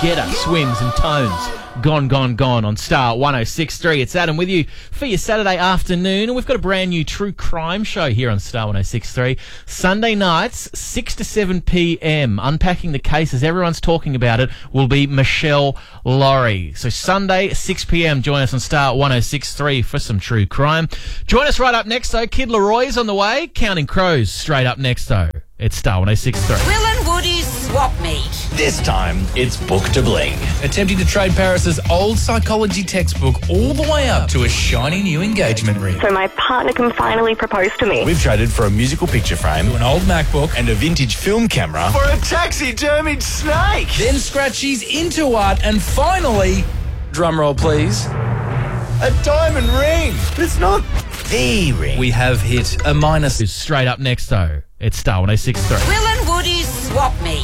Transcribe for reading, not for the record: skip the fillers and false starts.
Getter, Swims and Tones. Gone, gone, gone on Star 106.3. It's Adam with you for your Saturday afternoon. And we've got a brand new true crime show here on Star 106.3. Sunday nights, 6 to 7 p.m. Unpacking the cases. Everyone's talking about it. Will be Michelle Laurie. So Sunday, 6 p.m. Join us on Star 106.3 for some true crime. Join us right up next, though. Kid Leroy's on the way. Counting Crows straight up next, though. It's Star 106.3. Will and Woody's swap meet. This time, it's Book to Bling. Attempting to trade Paris's old psychology textbook all the way up to a shiny new engagement ring. So my partner can finally propose to me. We've traded for a musical picture frame, an old MacBook, and a vintage film camera for a taxidermied snake. Then Scratchy's into art, and finally, drumroll please, a diamond ring. But it's not the ring. We have hit a minus. Straight up next, though. It's Star 106.3. Will and Woody's swap meet.